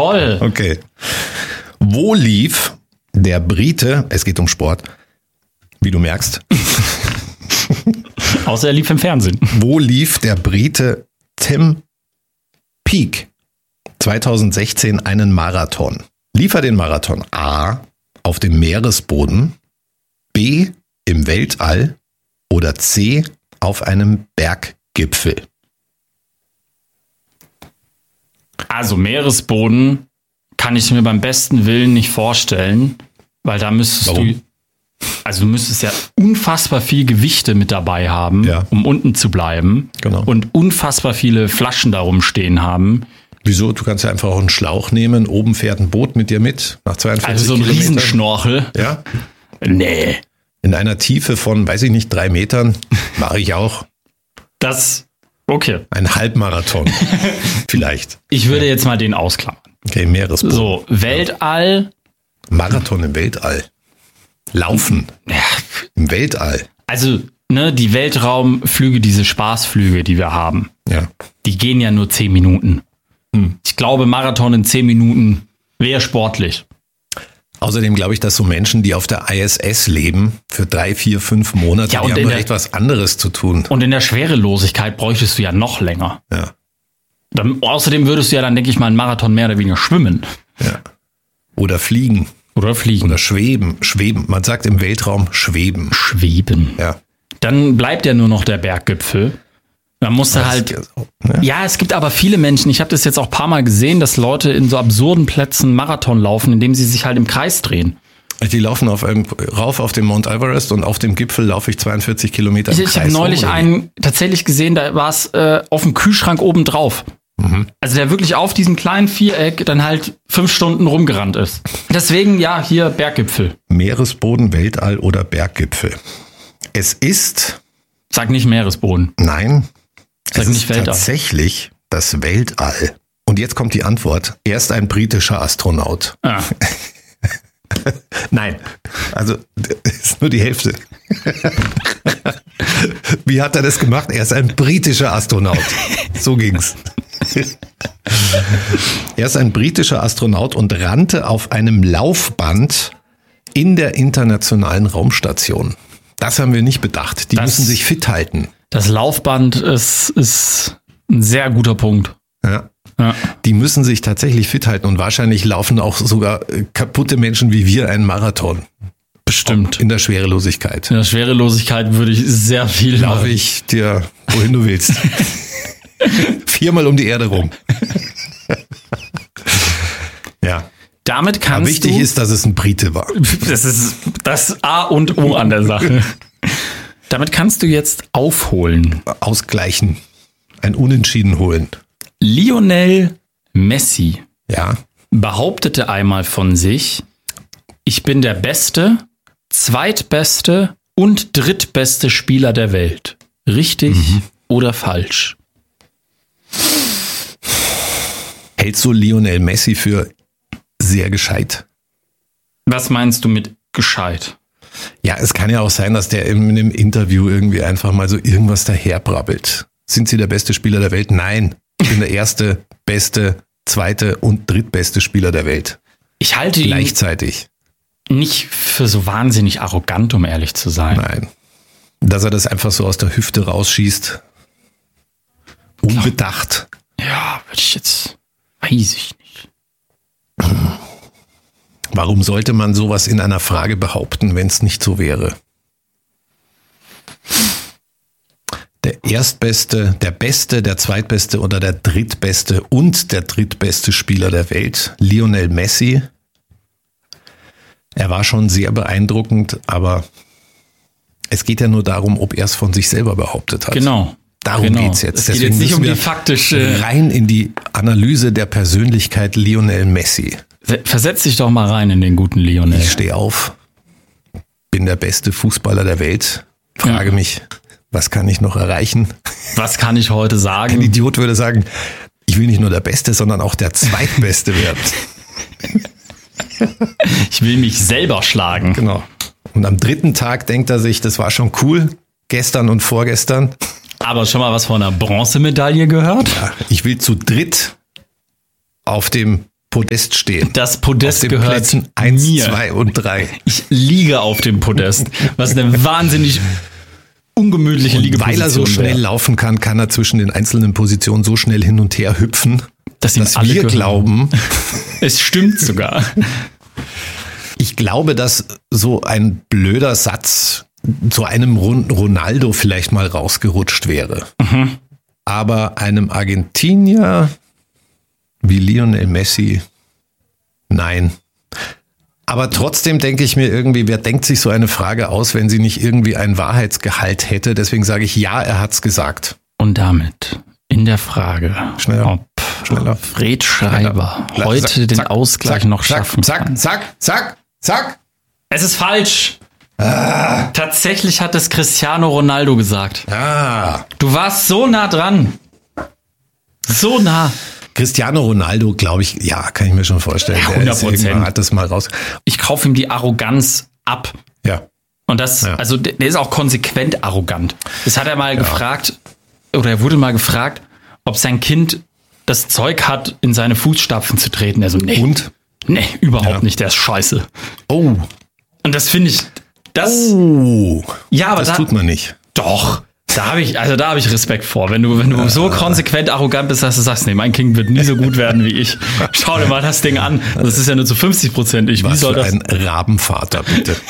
toll. Okay. Wo lief der Brite, es geht um Sport, wie du merkst. Außer er lief im Fernsehen. Wo lief der Brite Tim Peake 2016 einen Marathon? Lief er den Marathon A auf dem Meeresboden, B im Weltall oder C auf einem Berggipfel? Also Meeresboden kann ich mir beim besten Willen nicht vorstellen, weil da müsstest Warum? du müsstest ja unfassbar viel Gewichte mit dabei haben, Ja. um unten zu bleiben. Genau. Und unfassbar viele Flaschen da rumstehen haben. Wieso? Du kannst ja einfach auch einen Schlauch nehmen, oben fährt ein Boot mit dir mit, nach 42 Also so ein Kilometern. Riesenschnorchel. Ja, Nee. in einer Tiefe von, weiß ich nicht, 3 Metern, mache ich auch Okay. einen Halbmarathon. Vielleicht. Ich würde jetzt mal den ausklammern. Okay, Meeresboden. So, Weltall. Marathon im Weltall. Laufen Ja, im Weltall. also, die Weltraumflüge, diese Spaßflüge, die wir haben, Ja. die gehen ja nur 10 Minuten. Ich glaube, Marathon in 10 Minuten wäre sportlich. Außerdem glaube ich, dass so Menschen, die auf der ISS leben, für 3, 4, 5 Monate, Ja, und die haben in doch der- echt was anderes zu tun. Und in der Schwerelosigkeit bräuchtest du ja noch länger. Ja. Außerdem würdest du ja dann, denke ich mal, einen Marathon mehr oder weniger schwimmen. Ja. Oder fliegen. Oder fliegen. Oder schweben. Schweben. Man sagt im Weltraum schweben. schweben. Ja. Dann bleibt ja nur noch der Berggipfel. Dann musst du halt. Ne? Ja, es gibt aber viele Menschen, ich habe das jetzt auch ein paar Mal gesehen, dass Leute in so absurden Plätzen Marathon laufen, indem sie sich halt im Kreis drehen. Die laufen rauf auf den Mount Everest und auf dem Gipfel laufe ich 42 Kilometer im Ich habe Kreis neulich rum, oder wie? einen tatsächlich gesehen, da war es auf dem Kühlschrank oben drauf. Also der wirklich auf diesem kleinen Viereck dann halt 5 Stunden rumgerannt ist. Deswegen, ja, hier Berggipfel. Meeresboden, Weltall oder Berggipfel. Es ist, Sag nicht Meeresboden. nein, Sag es nicht ist Weltall. tatsächlich das Weltall. Und jetzt kommt die Antwort. Er ist ein britischer Astronaut. Ah. Nein, also das ist nur die Hälfte. Wie hat er das gemacht? Er ist ein britischer Astronaut. So ging's. Er ist ein britischer Astronaut und rannte auf einem Laufband in der internationalen Raumstation. Das haben wir nicht bedacht. Die Das- müssen sich fit halten. Das Laufband ist ein sehr guter Punkt. Ja. Ja. Die müssen sich tatsächlich fit halten und wahrscheinlich laufen auch sogar kaputte Menschen wie wir einen Marathon Bestimmt. in der Schwerelosigkeit. In der Schwerelosigkeit würde ich sehr viel Laufe machen. ich dir, wohin du willst. 4-mal um die Erde rum. Ja. Damit Aber kannst wichtig du... ist, dass es ein Brite war. Das ist das A und O an der Sache. Damit kannst du jetzt aufholen. Ausgleichen. Ein Unentschieden holen. Lionel Messi Ja. behauptete einmal von sich, ich bin der beste, zweitbeste und drittbeste Spieler der Welt. Richtig oder falsch? Hältst du Lionel Messi für sehr gescheit? Was meinst du mit gescheit? Ja, es kann ja auch sein, dass der in einem Interview irgendwie einfach mal so irgendwas daherbrabbelt. Sind Sie der beste Spieler der Welt? Nein. Ich bin der erste, beste, zweite und drittbeste Spieler der Welt. Ich halte ihn Gleichzeitig. nicht für so wahnsinnig arrogant, um ehrlich zu sein. Nein. Dass er das einfach so aus der Hüfte rausschießt. Unbedacht. Ja, würde ich jetzt, weiß ich nicht. Warum sollte man sowas in einer Frage behaupten, wenn es nicht so wäre? Der erstbeste, der beste, der zweitbeste oder der drittbeste und der drittbeste Spieler der Welt, Lionel Messi. Er war schon sehr beeindruckend, aber es geht ja nur darum, ob er es von sich selber behauptet hat. Genau. Darum Genau. geht's jetzt. Es geht Deswegen jetzt nicht müssen um die wir faktische... rein in die Analyse der Persönlichkeit Lionel Messi. Versetz dich doch mal rein in den guten Lionel. Ich stehe auf, bin der beste Fußballer der Welt, frage mich, was kann ich noch erreichen? Was kann ich heute Ein sagen? Idiot würde sagen, ich will nicht nur der Beste, sondern auch der Zweitbeste werden. Ich will mich selber schlagen. Genau. Und am dritten Tag denkt er sich, das war schon cool, gestern und vorgestern. Aber schon mal was von einer Bronzemedaille gehört? Ja, ich will zu dritt auf dem Podest stehen. Das Podest auf den gehört Plätzen 1, mir. 2 und 3. Ich liege auf dem Podest, was eine wahnsinnig ungemütliche Liegeposition Weil er so schnell wäre. laufen kann, kann er zwischen den einzelnen Positionen so schnell hin und her hüpfen, Dass ihm dass alle wir gehören. glauben, Es stimmt sogar. ich glaube, dass so ein blöder Satz zu einem Ronaldo vielleicht mal rausgerutscht wäre. Aber einem Argentinier wie Lionel Messi, nein. Aber trotzdem denke ich mir irgendwie, wer denkt sich so eine Frage aus, wenn sie nicht irgendwie einen Wahrheitsgehalt hätte? Deswegen sage ich, ja, er hat's gesagt. Und damit in der Frage, Schneller. ob Schneller. Fred Schreiber Schneller. heute Zack, den zack, Ausgleich zack, noch zack, schaffen kann. Zack. Es ist falsch. Tatsächlich hat es Cristiano Ronaldo gesagt. Ah. Du warst so nah dran. So nah. Cristiano Ronaldo, glaube ich, ja, kann ich mir schon vorstellen. Ja, Der ist 100%. irgendwann, hat das mal raus. Ich kaufe ihm die Arroganz ab. Ja. Und das, Ja. also der ist auch konsequent arrogant. Das hat er mal gefragt, oder er wurde mal gefragt, ob sein Kind das Zeug hat, in seine Fußstapfen zu treten. Also, nee. Und? Nee, überhaupt Ja. nicht, der ist scheiße. Oh. Und das finde ich, das, Oh. ja, aber Das tut man nicht. doch. Da habe ich Respekt vor. Wenn du so konsequent arrogant bist, dass du sagst, nee, mein Kind wird nie so gut werden wie ich. Schau dir mal das Ding an. Das ist ja nur zu 50% ich. Wie Was soll für das? ein Rabenvater, bitte.